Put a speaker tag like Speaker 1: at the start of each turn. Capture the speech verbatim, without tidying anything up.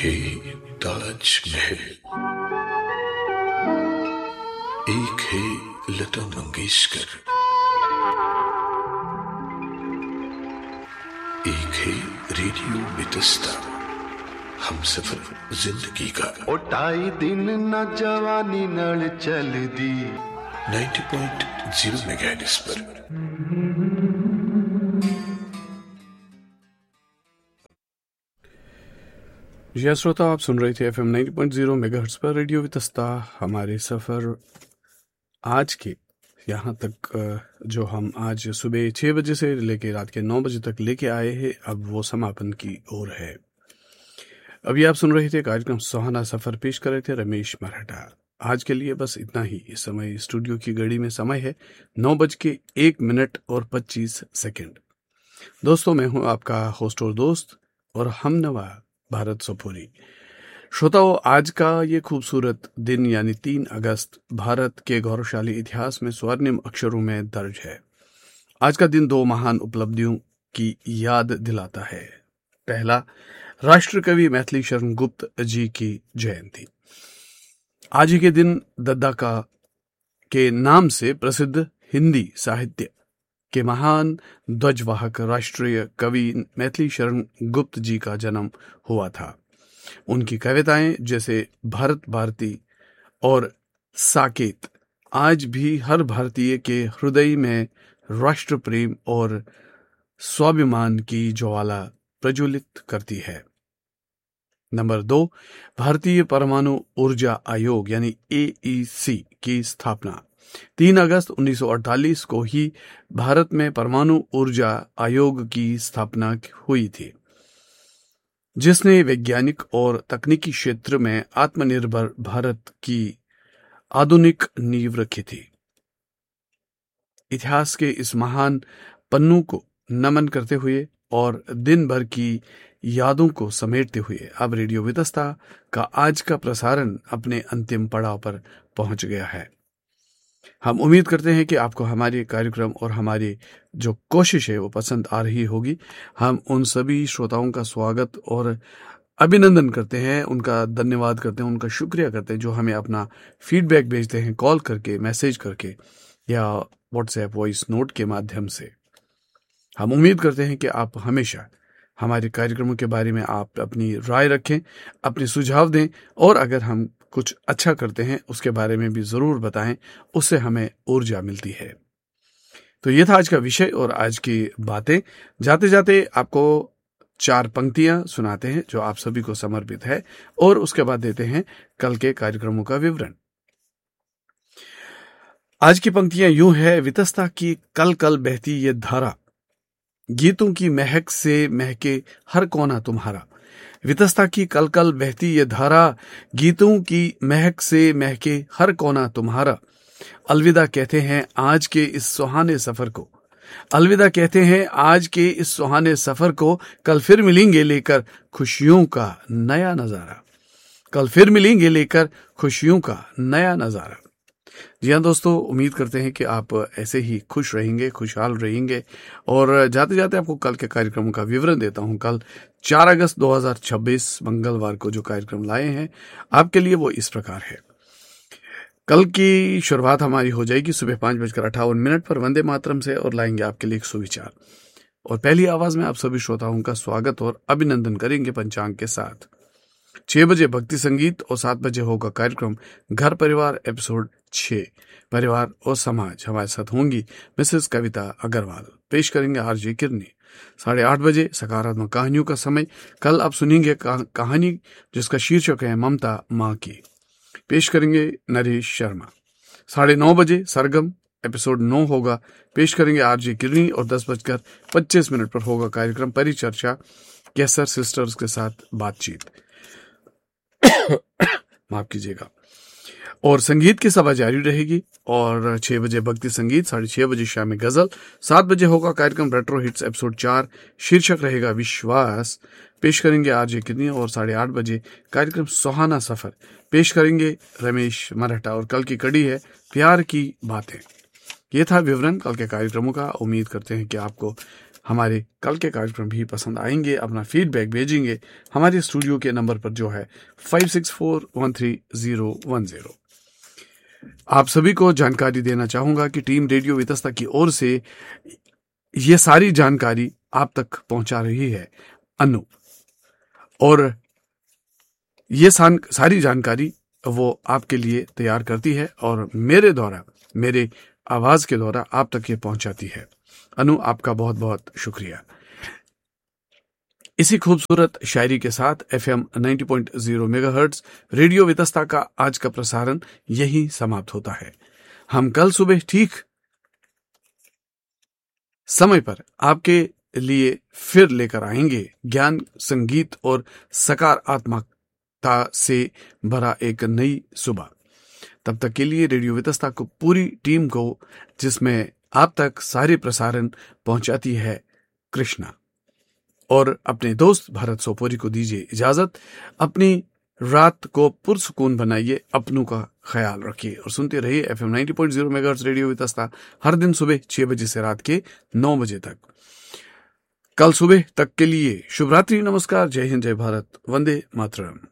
Speaker 1: है ताजमहल, एक है लता मंगेशकर, एक है रेडियो वितस्ता, हम सफर जिंदगी का।
Speaker 2: ओ ढाई दिन न जवानी नल चल दी
Speaker 1: नब्बे पॉइंट ज़ीरो मेगाहर्ट्ज़ पर।
Speaker 3: जी श्रोता, आप सुन रहे थे F M ninety point zero megahertz पर रेडियो वितस्ता। हमारे सफ़र आज के यहाँ तक जो हम आज सुबह छः बजे से लेकर रात के नौ बजे तक लेके आए हैं, अब वो समापन की ओर है। अभी आप सुन रहे थे कार्यक्रम सुहाना सफ़र, पेश कर रहे थे रमेश मराठा। आज के लिए बस इतना ही। इस समय स्टूडियो की घड़ी में समय है नौ बज के एक मिनट और पच्चीस सेकेंड। दोस्तों, मैं हूँ आपका होस्ट और दोस्त और हमनवा भारत सोपोरी। श्रोताओं, आज का ये खूबसूरत दिन यानी तीन अगस्त भारत के गौरवशाली इतिहास में स्वर्णिम अक्षरों में दर्ज है। आज का दिन दो महान उपलब्धियों की याद दिलाता है। पहला, राष्ट्रकवि मैथिली शरण गुप्त जी की जयंती। आज ही के दिन दद्दा का के नाम से प्रसिद्ध हिंदी साहित्य के महान ध्वजवाहक राष्ट्रीय कवि मैथिली शरण गुप्त जी का जन्म हुआ था। उनकी कविताएं जैसे भारत भारती और साकेत आज भी हर भारतीय के हृदय में राष्ट्र प्रेम और स्वाभिमान की ज्वाला प्रज्वलित करती है। नंबर दो, भारतीय परमाणु ऊर्जा आयोग यानी ए ई सी की स्थापना। तीन अगस्त उन्नीस सौ अड़तालीस को ही भारत में परमाणु ऊर्जा आयोग की स्थापना हुई थी, जिसने वैज्ञानिक और तकनीकी क्षेत्र में आत्मनिर्भर भारत की आधुनिक नींव रखी थी। इतिहास के इस महान पन्नू को नमन करते हुए और दिन भर की यादों को समेटते हुए अब रेडियो वितस्ता का आज का प्रसारण अपने अंतिम पड़ाव पर पहुंच गया है। हम उम्मीद करते हैं कि आपको हमारे कार्यक्रम और हमारी जो कोशिश है वो पसंद आ रही होगी। हम उन सभी श्रोताओं का स्वागत और अभिनंदन करते हैं, उनका धन्यवाद करते हैं, उनका शुक्रिया करते हैं जो हमें अपना फीडबैक भेजते हैं कॉल करके, मैसेज करके या व्हाट्सएप वॉइस नोट के माध्यम से। हम उम्मीद करते हैं कि आप हमेशा हमारे कार्यक्रमों के बारे में आप अपनी राय रखें, अपने सुझाव दें और अगर हम कुछ अच्छा करते हैं उसके बारे में भी जरूर बताएं, उससे हमें ऊर्जा मिलती है। तो ये था आज का विषय और आज की बातें। जाते जाते आपको चार पंक्तियां सुनाते हैं जो आप सभी को समर्पित है और उसके बाद देते हैं कल के कार्यक्रमों का विवरण। आज की पंक्तियां यूं है। वितस्ता की कल कल बहती ये धारा, गीतों की महक से महके हर कोना तुम्हारा। वितस्ता की कल कल बहती ये धारा, गीतों की महक से महके हर कोना तुम्हारा। अलविदा कहते हैं आज के इस सुहाने सफर को, अलविदा कहते हैं आज के इस सुहाने सफर को। कल फिर मिलेंगे लेकर खुशियों का नया नजारा, कल फिर मिलेंगे लेकर खुशियों का नया नजारा। जी हाँ दोस्तों, उम्मीद करते हैं कि आप ऐसे ही खुश रहेंगे, खुशहाल रहेंगे। और जाते जाते आपको कल के कार्यक्रमों का विवरण देता हूं। कल चार अगस्त दो हज़ार छब्बीस मंगलवार को जो कार्यक्रम लाए हैं आपके लिए वो इस प्रकार है। कल की शुरुआत हमारी हो जाएगी सुबह पांच बजकर अट्ठावन मिनट पर वंदे मातरम से और लाएंगे आपके लिए एक सुविचार। और पहली आवाज में आप सभी श्रोताओं का स्वागत और अभिनंदन करेंगे पंचांग के साथ। छह बजे भक्ति संगीत और सात बजे होगा कार्यक्रम घर परिवार एपिसोड छह, परिवार और समाज। हमारे साथ होंगी मिसेस कविता अग्रवाल, पेश करेंगे आरजे किरनी। साढ़े आठ बजे सकारात्मक कहानियों का समय। कल आप सुनेंगे कहानी जिसका शीर्षक है ममता माँ की, पेश करेंगे नरेश शर्मा। साढ़े नौ बजे सरगम एपिसोड नौ होगा, पेश करेंगे आरजे किरनी। और दस बजकर पच्चीस मिनट पर होगा कार्यक्रम परिचर्चा, कैसर सिस्टर्स के साथ बातचीत। माफ कीजिएगा। और संगीत की सभा जारी रहेगी। और छह बजे भक्ति संगीत, साढ़े छह बजे शामी गजल, सात बजे होगा कार्यक्रम रेट्रो हिट्स एपिसोड चार, शीर्षक रहेगा विश्वास, पेश करेंगे आरजे किरनी। और साढ़े आठ बजे कार्यक्रम सुहाना सफर, पेश करेंगे रमेश मराठा। और कल की कड़ी है प्यार की बातें। ये था विवरण कल के कार्यक्रमों का। उम्मीद करते हैं कि आपको हमारे कल के कार्यक्रम भी पसंद आएंगे, अपना फीडबैक भेजेंगे हमारे स्टूडियो के नंबर पर जो है five six four one three zero one zero. आप सभी को जानकारी देना चाहूंगा कि टीम रेडियो वितस्ता की ओर से ये सारी जानकारी आप तक पहुंचा रही है अनु, और ये सारी जानकारी वो आपके लिए तैयार करती है और मेरे द्वारा, मेरे आवाज के द्वारा आप तक ये पहुंचाती है। अनु, आपका बहुत बहुत शुक्रिया। इसी खूबसूरत शायरी के साथ FM ninety point zero megahertz radio Vitasta का आज का प्रसारण यही समाप्त होता है। हम कल सुबह ठीक समय पर आपके लिए फिर लेकर आएंगे ज्ञान, संगीत और सकारात्मकता से भरा एक नई सुबह। तब तक के लिए रेडियो वितस्ता को पूरी टीम को, जिसमें आप तक सारे प्रसारण पहुंचाती है कृष्णा, और अपने दोस्त भारत सोपोरी को दीजिए इजाजत। अपनी रात को पुरसुकून बनाइए, अपनों का ख्याल रखिए और सुनते रहिए FM ninety point zero megahertz radio Vitasta हर दिन सुबह छह बजे से रात के नौ बजे तक। कल सुबह तक के लिए शुभ रात्रि, नमस्कार, जय हिंद, जय भारत, वंदे मातरम।